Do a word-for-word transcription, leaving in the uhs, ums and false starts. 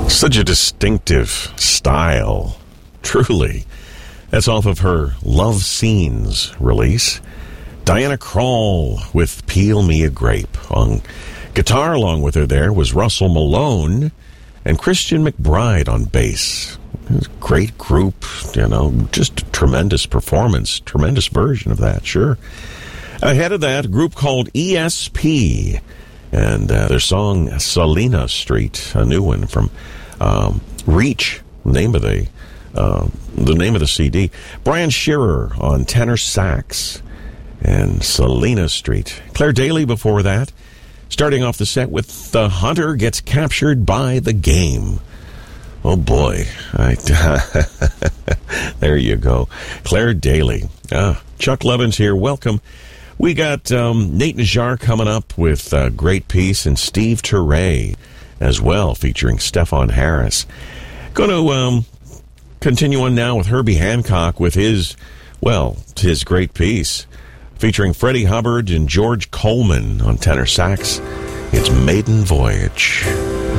Such a distinctive style, truly. That's off of her Love Scenes release. Diana Krall with Peel Me a Grape. On guitar along with her there was Russell Malone and Christian McBride on bass. Great group, you know, just a tremendous performance, tremendous version of that, sure. Ahead of that, a group called E S P and uh, their song Salina Street, a new one from um, Reach, name of the uh, the name of the C D. Brian Shearer on tenor sax and Salina Street. Claire Daly before that, starting off the set with The Hunter Gets Captured by the Game. Oh boy, I, there you go. Claire Daly. Ah, Chuck Levins here, welcome. We got um, Nate Najjar coming up with a great piece, and Steve Turre as well, featuring Stefan Harris. Going to um, continue on now with Herbie Hancock with his, well, his great piece, featuring Freddie Hubbard and George Coleman on tenor sax. It's Maiden Voyage.